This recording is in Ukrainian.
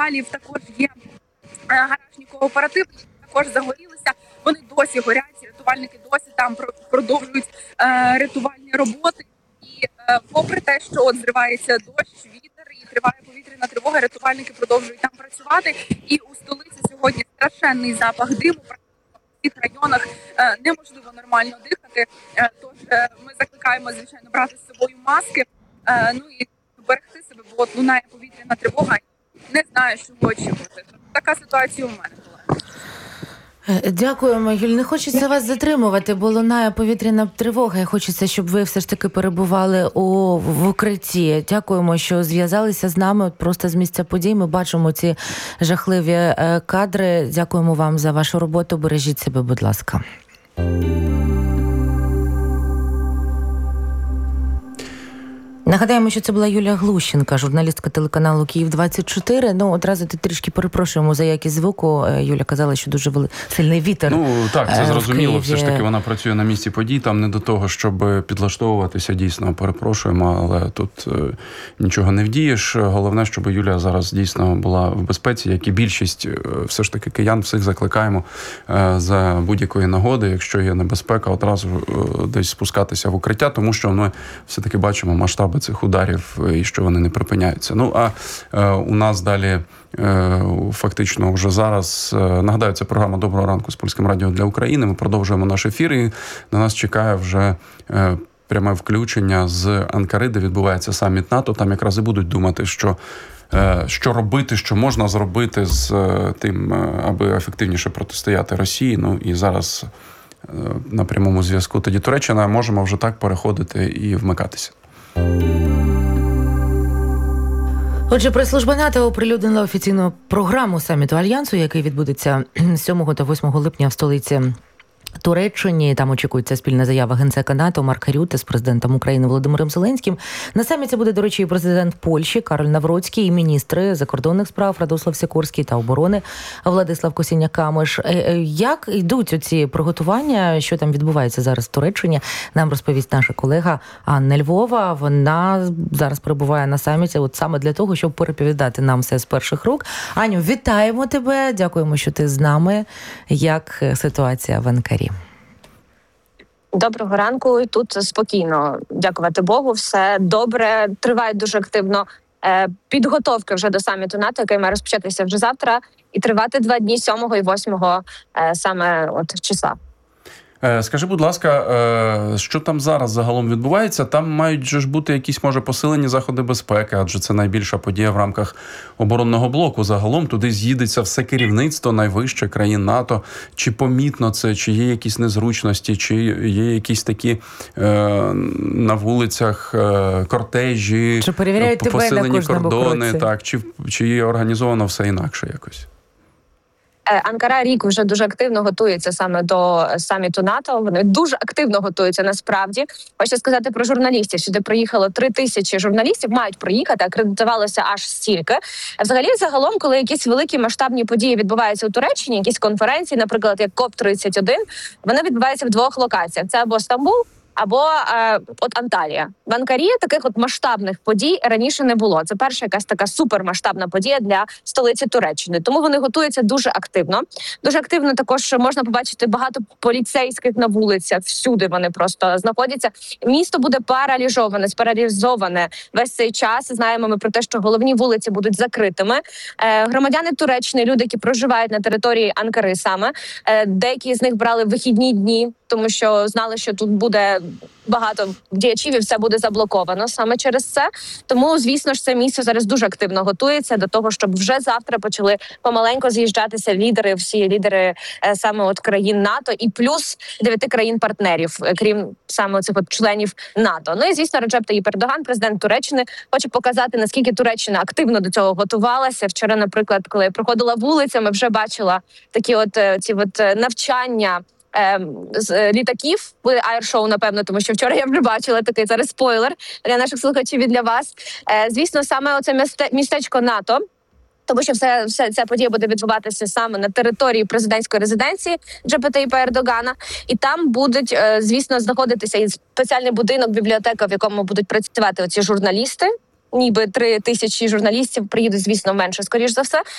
підвалів також є гаражні кооперативи, які також загорілися. Вони досі горять, рятувальники досі там продовжують рятувальні роботи. І попри те, що от зривається дощ, вітер і триває повітряна тривога, рятувальники продовжують там працювати. І у столиці сьогодні страшенний запах диму. В цих районах неможливо нормально дихати. Тож ми закликаємо, звичайно, брати з собою маски, ну і берегти себе, бо от лунає повітряна тривога. Не знаю, що очікувати. Така ситуація у мене була. Дякуємо, Юль. Не хочеться вас затримувати, бо лунає повітряна тривога. І хочеться, щоб ви все ж таки перебували в укритті. Дякуємо, що зв'язалися з нами от просто з місця подій. Ми бачимо ці жахливі кадри. Дякуємо вам за вашу роботу. Бережіть себе, будь ласка. Нагадаємо, що це була Юлія Глущенка, журналістка телеканалу «Київ-24». Ну, одразу трішки перепрошуємо за якість звуку. Юля казала, що дуже сильний вітер. Ну, так, це зрозуміло. Все ж таки вона працює на місці подій. Там не до того, щоб підлаштовуватися. Дійсно, перепрошуємо, але тут нічого не вдієш. Головне, щоб Юлія зараз дійсно була в безпеці, як і більшість все ж таки киян. Всіх закликаємо за будь-якої нагоди, якщо є небезпека, одразу десь спускатися в укриття, тому що ми все-таки бачимо масштаби цих ударів і що вони не припиняються. Ну, а у нас далі фактично вже зараз, нагадаю, це програма «Доброго ранку» з Польським радіо для України. Ми продовжуємо наш ефір і на нас чекає вже пряме включення з Анкари, де відбувається саміт НАТО. Там якраз і будуть думати, що робити, що можна зробити з тим, аби ефективніше протистояти Росії. Ну і зараз на прямому зв'язку тоді Туреччина, можемо вже так переходити і вмикатися. Отже, прес-служба НАТО оприлюднила офіційну програму саміту Альянсу, який відбудеться 7 та 8 липня в столиці Туреччині. Там очікується спільна заява генсека НАТО Марка Рютте з президентом України Володимиром Зеленським. На саміті буде, до речі, і президент Польщі Кароль Навроцький, і міністри закордонних справ Радослав Сікорський та оборони Владислав Косіняк-Камиш. Як йдуть оці приготування, що там відбувається зараз в Туреччині, нам розповість наша колега Анна Львова. Вона зараз перебуває на саміті от саме для того, щоб переповідати нам все з перших рук. Аню, вітаємо тебе, дякуємо, що ти з нами. Як ситуація в Анкарі? Доброго ранку. Тут спокійно, дякувати Богу, все добре. Тривають дуже активно підготовки вже до саміту НАТО, який має розпочатися вже завтра, і тривати 2 дні 7 і 8 саме числа. Скажи, будь ласка, що там зараз загалом відбувається? Там мають же ж бути якісь, може, посилені заходи безпеки, адже це найбільша подія в рамках оборонного блоку. Загалом туди з'їдеться все керівництво найвище країн НАТО. Чи помітно це, чи є якісь незручності, чи є якісь такі на вулицях кортежі, чи перевіряють посилені кордони, так, чи організовано все інакше якось? Анкара рік вже дуже активно готується саме до саміту НАТО. Вони дуже активно готуються насправді. Хочу сказати про журналістів. Сюди приїхало 3000 журналістів, мають приїхати, акредитувалося аж стільки. Взагалі, загалом, коли якісь великі масштабні події відбуваються у Туреччині, якісь конференції, наприклад, як КОП-31, вони відбуваються в 2 локаціях. Це або Стамбул, або Анталія. В Анкарі таких масштабних подій раніше не було. Це перша якась така супермасштабна подія для столиці Туреччини. Тому вони готуються дуже активно. Дуже активно також можна побачити багато поліцейських на вулицях. Всюди вони просто знаходяться. Місто буде спаралізоване весь цей час. Знаємо ми про те, що головні вулиці будуть закритими. Громадяни Туреччини, люди, які проживають на території Анкари саме, деякі з них брали вихідні дні, тому що знали, що тут буде багато діячів і все буде заблоковано саме через це. Тому, звісно ж, це місце зараз дуже активно готується до того, щоб вже завтра почали помаленько з'їжджатися всі лідери саме країн НАТО і плюс 9 країн-партнерів, крім саме цих членів НАТО. Ну і, звісно, Реджеп Таїп Ердоган, президент Туреччини, хоче показати, наскільки Туреччина активно до цього готувалася. Вчора, наприклад, коли я проходила вулицями, вже бачила такі ці навчання з літаків, буде аєршоу, напевно, тому що вчора я вже бачила такий зараз спойлер для наших слухачів і для вас. Звісно, саме оце містечко НАТО, тому що вся ця подія буде відбуватися саме на території президентської резиденції Реджепа Таїпа Ердогана. І там будуть, звісно, знаходитися і спеціальний будинок, бібліотека, в якому будуть працювати оці журналісти. Ніби 3000 журналістів приїдуть, звісно, менше, скоріш за все.